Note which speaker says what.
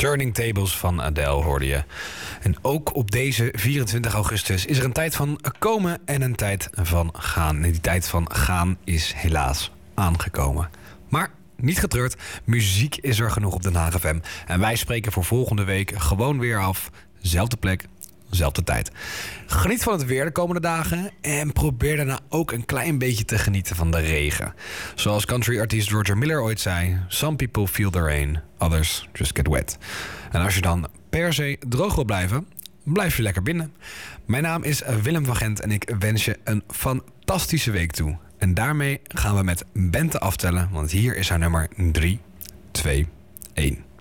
Speaker 1: Turning Tables van Adele hoorde je. En ook op deze 24 augustus is er een tijd van komen en een tijd van gaan. En die tijd van gaan is helaas aangekomen. Maar niet getreurd, muziek is er genoeg op Den Haag FM. En wij spreken voor volgende week gewoon weer af. Zelfde plek, zelfde tijd. Geniet van het weer de komende dagen en probeer daarna ook een klein beetje te genieten van de regen. Zoals country-artiest Roger Miller ooit zei: Some people feel the rain, others just get wet. En als je dan per se droog wil blijven, blijf je lekker binnen. Mijn naam is Willem van Gent en ik wens je een fantastische week toe. En daarmee gaan we met Bente aftellen, want hier is haar nummer 3, 2, 1.